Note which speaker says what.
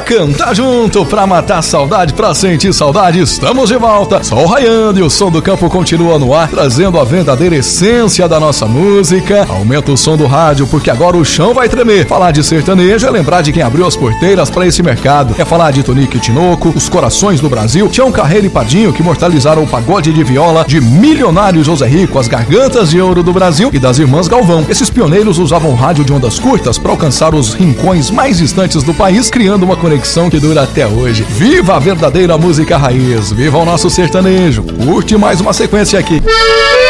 Speaker 1: cantar junto, pra matar saudade, pra sentir saudade. Estamos de volta. Sol raiando e o som do campo continua no ar, trazendo a verdadeira essência da nossa música. Aumenta o som do rádio, porque agora o chão vai tremer. Falar de sertanejo é lembrar de quem abriu as porteiras pra esse mercado. É falar de Tonico e Tinoco, os corações do Brasil, Tião Carreiro e Pardinho, que imortalizaram o pagode de viola de milionário José Rico, as gargantas de ouro do Brasil, e das irmãs Galvão. Esses pioneiros usavam rádio de ondas curtas para alcançar os rincões mais distantes do país, criando uma conexão que dura até hoje. Viva a verdadeira música raiz, viva o nosso sertanejo. Curte mais uma sequência aqui.